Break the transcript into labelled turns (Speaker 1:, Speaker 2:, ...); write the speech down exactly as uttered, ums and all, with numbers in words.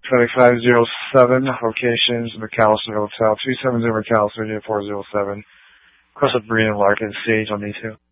Speaker 1: FedEx five zero seven, locations, McAllister Hotel, two seven zero McAllister, four zero seven. Request of Breen and Larkin, Sage on D two.